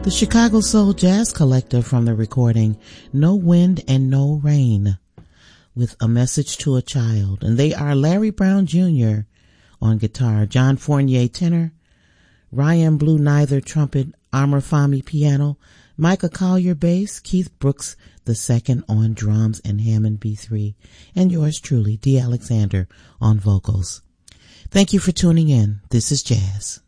The Chicago Soul Jazz Collective from the recording No Wind and No Rain with A Message to a Child. And they are Larry Brown Jr. on guitar, John Fournier tenor, Ryan Blue Neither trumpet, Amr Fahmy piano, Micah Collier bass, Keith Brooks II on drums and Hammond B3, and yours truly, D. Alexander on vocals. Thank you for tuning in. This is Jazz.